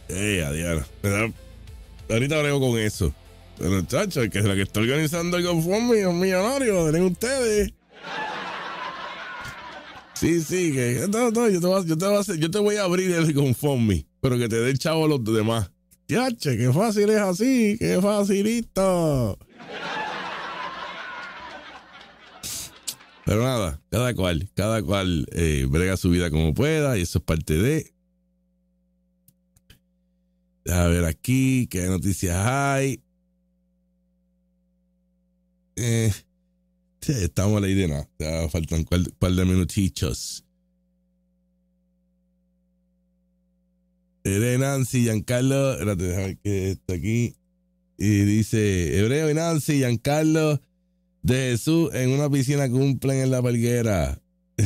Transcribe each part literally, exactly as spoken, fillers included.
Eh, adiós. Ahorita brego con eso. Pero, chacho, el que es la que está organizando el GoFundMe es un millonario, tienen ustedes. Sí, sí, que no, no, yo, te voy a, yo, te voy a hacer, yo te voy a abrir el GoFundMe, pero que te dé el chavo a los demás. Chacho, qué fácil es así, qué facilito. Pero nada, cada cual, cada cual eh, brega su vida como pueda y eso es parte de... A ver aquí, qué noticias hay. Eh, sí, estamos a la idea, ¿no? Ya faltan un par de minutitos. Hebreo y Nancy, Giancarlo, espérate, déjame que está aquí. Y dice, Hebreo y Nancy, Giancarlo de Jesús en una piscina cumplen en la palguera.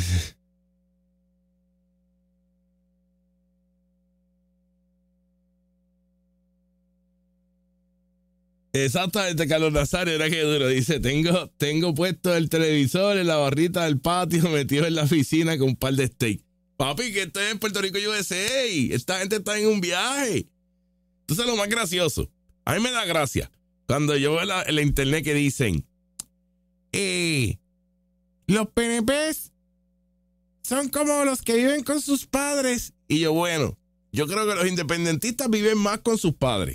Exactamente, Carlos Nazario, era que duro. Dice, tengo, tengo puesto el televisor en la barrita del patio, metido en la piscina con un par de steaks. Papi, que estoy en Puerto Rico, U S A. Esta gente está en un viaje. Entonces, lo más gracioso, a mí me da gracia cuando yo veo en la, en la internet que dicen, eh, los P N Pes son como los que viven con sus padres. Y yo, bueno, yo creo que los independentistas viven más con sus padres.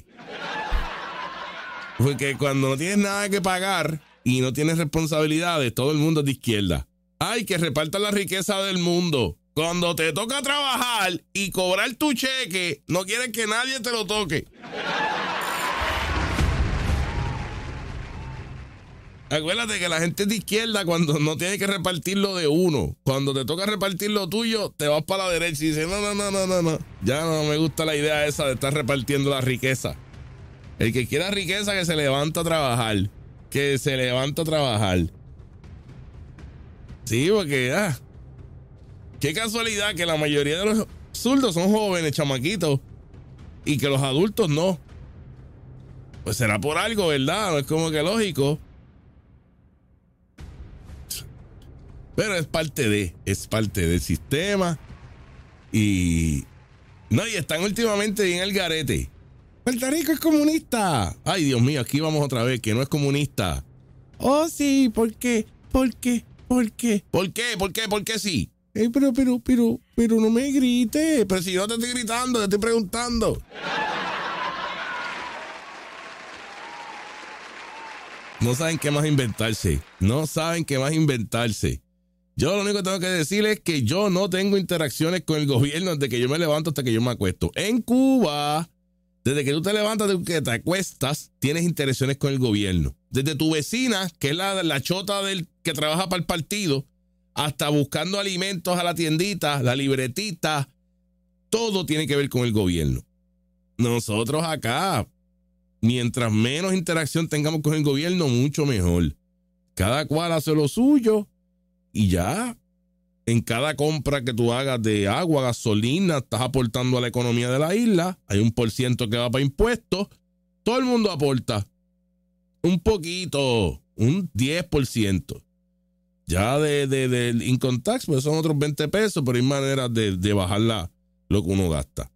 Porque cuando no tienes nada que pagar y no tienes responsabilidades, todo el mundo es de izquierda. Ay, que repartan la riqueza del mundo. Cuando te toca trabajar y cobrar tu cheque, no quieres que nadie te lo toque. Acuérdate que la gente es de izquierda cuando no tiene que repartir lo de uno. Cuando te toca repartir lo tuyo, te vas para la derecha y dices, no, no, no, no, no, no. Ya no me gusta la idea esa de estar repartiendo la riqueza. El que quiera riqueza, que se levanta a trabajar. Que se levanta a trabajar. Sí, porque, ah, qué casualidad que la mayoría de los zurdos son jóvenes, chamaquitos, y que los adultos no. Pues será por algo, ¿verdad? No es como que lógico. Pero es parte de, es parte del sistema. Y no, y están últimamente bien al garete. Puerto Rico es comunista. Ay, Dios mío, aquí vamos otra vez, que no es comunista. Oh, sí, ¿por qué? ¿Por qué? ¿Por qué? ¿Por qué? ¿Por qué? ¿Por qué sí? Eh, pero, pero, pero, pero no me grites. Pero si yo no te estoy gritando, te estoy preguntando. No saben qué más inventarse. No saben qué más inventarse. Yo lo único que tengo que decir es que yo no tengo interacciones con el gobierno desde que yo me levanto hasta que yo me acuesto. En Cuba, desde que tú te levantas, desde que te acuestas, tienes interacciones con el gobierno. Desde tu vecina, que es la, la chota del que trabaja para el partido, hasta buscando alimentos a la tiendita, la libretita, todo tiene que ver con el gobierno. Nosotros acá, mientras menos interacción tengamos con el gobierno, mucho mejor. Cada cual hace lo suyo y ya. En cada compra que tú hagas de agua, gasolina, estás aportando a la economía de la isla. Hay un por ciento que va para impuestos. Todo el mundo aporta un poquito, un diez por ciento. Ya de, de, del income tax, pues son otros veinte pesos, pero hay maneras de, de bajar la, lo que uno gasta.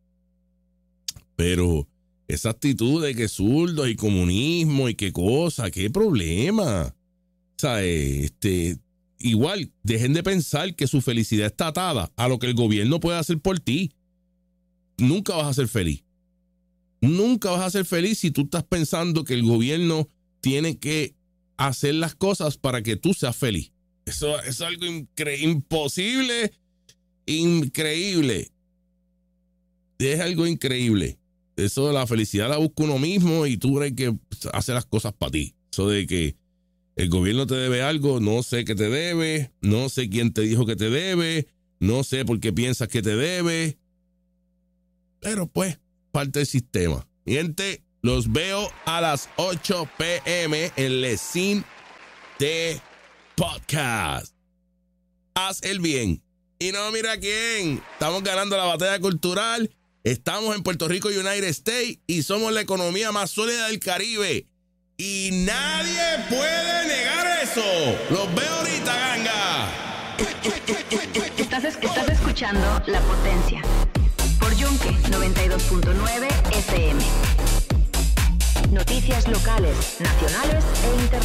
Pero esa actitud de que zurdos y comunismo y qué cosa, qué problema. O sea, este... Igual, dejen de pensar que su felicidad está atada a lo que el gobierno puede hacer por ti. Nunca vas a ser feliz. Nunca vas a ser feliz si tú estás pensando que el gobierno tiene que hacer las cosas para que tú seas feliz. Eso, eso es algo incre- imposible, increíble. Es algo increíble. Eso de la felicidad la busca uno mismo y tú tienes que hacer las cosas para ti. Eso de que el gobierno te debe algo, no sé qué te debe, no sé quién te dijo que te debe, no sé por qué piensas que te debe. Pero pues, parte del sistema. Mi gente, los veo a las ocho p.m. en Lecin de Podcast. Haz el bien. Y no mira quién. Estamos ganando la batalla cultural. Estamos en Puerto Rico, United States, y somos la economía más sólida del Caribe. Y nadie puede negar eso. Los veo ahorita, ganga. Estás, estás escuchando La Potencia por Yunque noventa y dos punto punto nueve F M. Noticias locales, nacionales e internacionales.